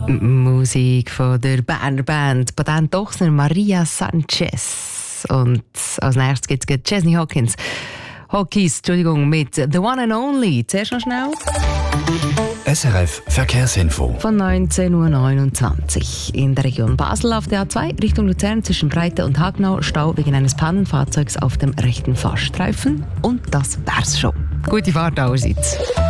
Musik von der Berner Band Patent Ochsner Maria Sanchez. Und als nächstes gibt es Chesney Hawkins, mit The One and Only. Zuerst noch schnell. SRF Verkehrsinfo. Von 19.29 Uhr. In der Region Basel auf der A2 Richtung Luzern zwischen Breite und Hagnau Stau wegen eines Pannenfahrzeugs auf dem rechten Fahrstreifen. Und das wär's schon. Gute Fahrt allerseits.